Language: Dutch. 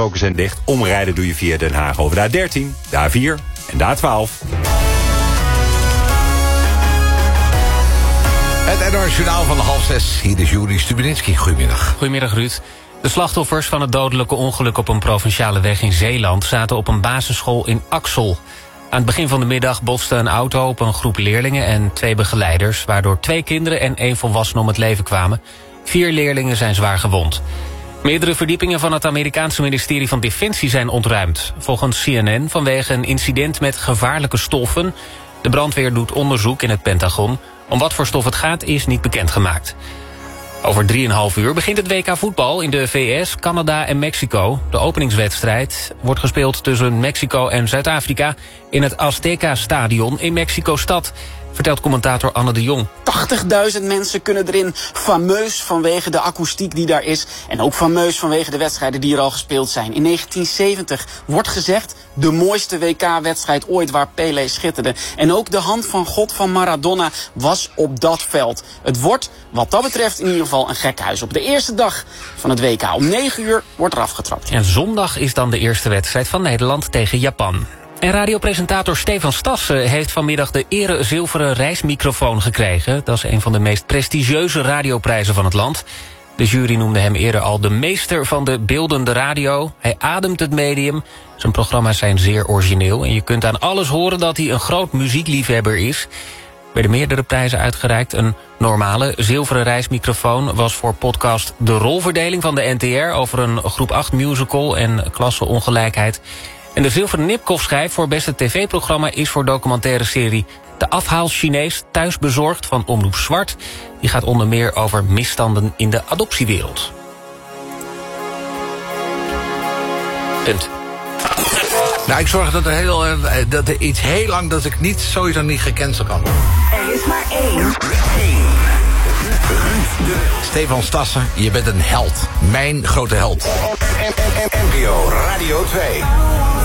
rijstroken zijn dicht. Omrijden doe je via Den Haag over de A13, de A4 en de A12. Het NOS Journaal van 5:30. Hier is Juri Stubenitski. Goedemiddag. Goedemiddag, Ruud. De slachtoffers van het dodelijke ongeluk op een provinciale weg in Zeeland zaten op een basisschool in Axel. Aan het begin van de middag botste een auto op een groep leerlingen en 2 begeleiders, waardoor 2 kinderen en 1 volwassene om het leven kwamen. 4 leerlingen zijn zwaar gewond. Meerdere verdiepingen van het Amerikaanse ministerie van Defensie zijn ontruimd. Volgens CNN vanwege een incident met gevaarlijke stoffen. De brandweer doet onderzoek in het Pentagon. Om wat voor stof het gaat is niet bekendgemaakt. Over 3,5 uur begint het WK voetbal in de VS, Canada en Mexico. De openingswedstrijd wordt gespeeld tussen Mexico en Zuid-Afrika in het Azteca-stadion in Mexico-stad, vertelt commentator Anne de Jong. 80.000 mensen kunnen erin, fameus vanwege de akoestiek die daar is en ook fameus vanwege de wedstrijden die er al gespeeld zijn. In 1970 wordt gezegd de mooiste WK-wedstrijd ooit waar Pelé schitterde. En ook de hand van God van Maradona was op dat veld. Het wordt wat dat betreft in ieder geval een gekhuis. Op de eerste dag van het WK om 9 uur wordt er afgetrapt. En zondag is dan de eerste wedstrijd van Nederland tegen Japan. En radiopresentator Stefan Stassen heeft vanmiddag de ere zilveren reismicrofoon gekregen. Dat is een van de meest prestigieuze radioprijzen van het land. De jury noemde hem eerder al de meester van de beeldende radio. Hij ademt het medium. Zijn programma's zijn zeer origineel. En je kunt aan alles horen dat hij een groot muziekliefhebber is. Er werden meerdere prijzen uitgereikt. Een normale zilveren reismicrofoon was voor podcast De Rolverdeling van de NTR... over een groep 8 musical en klasseongelijkheid. En de zilveren Nipkoff-schijf voor beste tv-programma is voor documentaire serie De Afhaal Chinees thuisbezorgd van Omroep Zwart. Die gaat onder meer over misstanden in de adoptiewereld. Punt. Nou, ik zorg dat er iets heel lang dat ik sowieso niet gecanceld kan. Er is maar één. Stefan Stassen, je bent een held. Mijn grote held. NPO Radio 2.